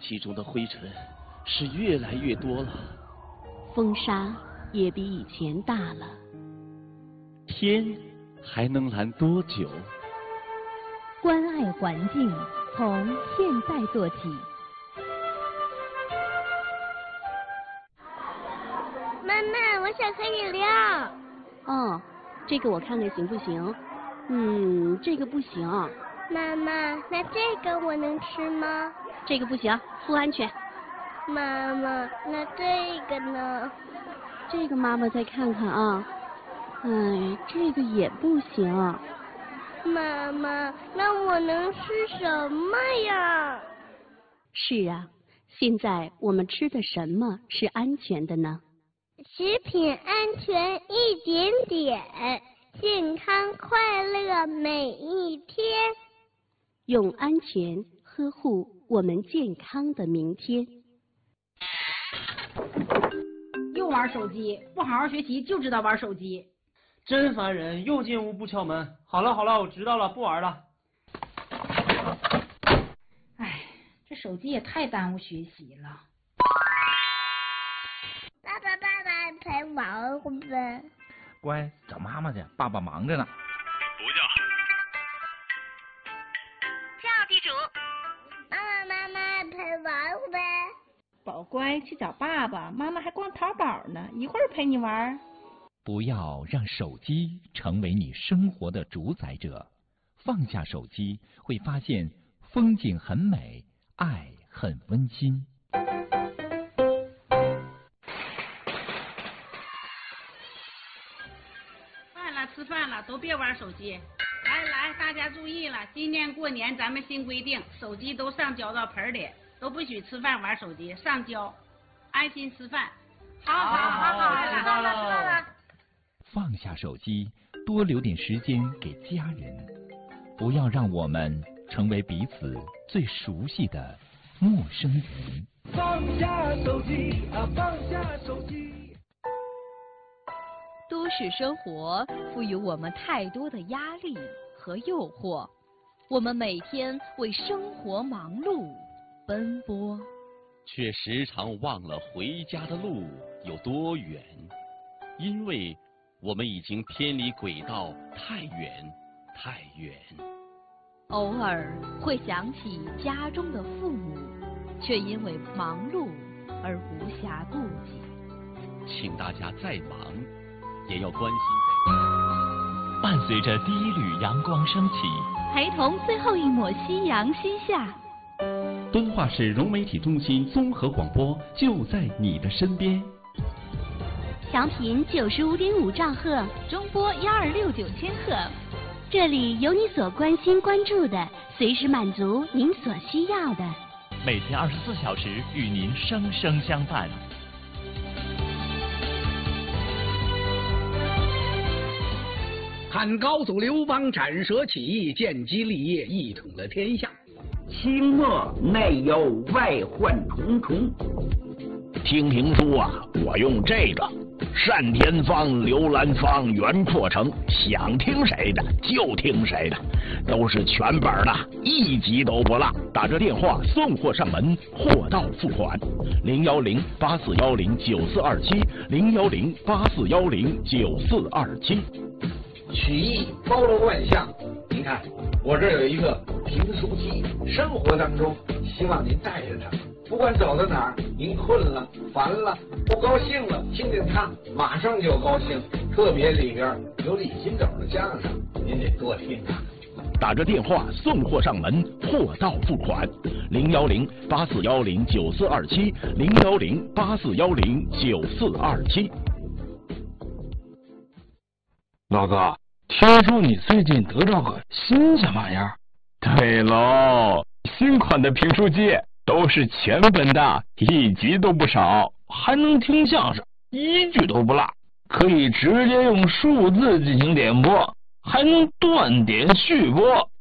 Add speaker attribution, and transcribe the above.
Speaker 1: 气中的灰尘是越来越多了，
Speaker 2: 风沙也比以前大了。
Speaker 1: 天还能蓝多久？
Speaker 3: 关爱环境，从现在做起。
Speaker 4: 妈妈，我想喝饮料。
Speaker 2: 哦，这个我看看行不行？这个不行。
Speaker 4: 妈妈，那这个我能吃吗？
Speaker 2: 这个不行，不安全。
Speaker 4: 妈妈，那这个呢？
Speaker 2: 这个妈妈再看看啊。这个也不行。
Speaker 4: 妈妈，那我能吃什么呀？
Speaker 2: 是啊，现在我们吃的什么是安全的呢？
Speaker 4: 食品安全一点点，健康快乐每一天。
Speaker 2: 用安全呵护我们健康的明天。
Speaker 5: 又玩手机，不好好学习就知道玩手机，
Speaker 6: 真烦人！又进屋不敲门。好了，我知道了，不玩了。
Speaker 5: 哎，这手机也太耽误学习了。
Speaker 4: 爸爸陪玩会呗。
Speaker 7: 乖，找妈妈去，爸爸忙着呢。
Speaker 8: 不叫。
Speaker 4: 叫地主。妈妈陪玩会呗。
Speaker 9: 宝乖，去找爸爸，妈妈还逛淘宝呢，一会儿陪你玩。
Speaker 7: 不要让手机成为你生活的主宰者，放下手机，会发现风景很美，爱很温馨。
Speaker 5: 吃饭了，都别玩手机。来，大家注意了，今年过年咱们新规定，手机都上交到盆里，都不许吃饭玩手机，上交，安心吃饭。好，
Speaker 6: 知道了。
Speaker 7: 放下手机，多留点时间给家人，不要让我们成为彼此最熟悉的陌生人。
Speaker 10: 放下手机啊，放下手机。
Speaker 3: 都市生活赋予我们太多的压力和诱惑，我们每天为生活忙碌奔波，
Speaker 1: 却时常忘了回家的路有多远，因为我们已经偏离轨道太远太远。
Speaker 3: 偶尔会想起家中的父母，却因为忙碌而无暇顾及。
Speaker 1: 请大家再忙也要关心在
Speaker 7: 伴随着第一缕阳光升起，
Speaker 3: 陪同最后一抹夕阳西下。
Speaker 1: 敦化市融媒体中心综合广播就在你的身边。
Speaker 2: 调频95.5兆赫，
Speaker 3: 中波1269千赫。
Speaker 2: 这里有你所关心关注的，随时满足您所需要的。
Speaker 7: 每天24小时与您生生相伴。
Speaker 11: 汉高祖刘邦斩蛇起义，建基立业，一统了天下。
Speaker 12: 清末内忧外患重重。
Speaker 13: 听评书啊，我用这个单田芳、刘兰芳、袁阔成，想听谁的就听谁的，都是全本的，一集都不落。打这电话送货上门，货到付款。010-8410-9427，010-8410-9427。
Speaker 14: 曲艺包罗万象，您看我这有一个评书机，生活当中希望您带着它，不管走到哪儿，您困了、烦了、不高兴了，听听它，马上就高兴。特别里边有李金斗的相声，您得多听啊。
Speaker 13: 打着电话送货上门，货到付款。010-8410-9427，010-8410-9427。
Speaker 15: 老哥，听说你最近得着个新鲜玩意儿？
Speaker 16: 对喽，新款的评书机都是全本的，一集都不少，
Speaker 15: 还能听相声，一句都不落，可以直接用数字进行点播，还能断点续播。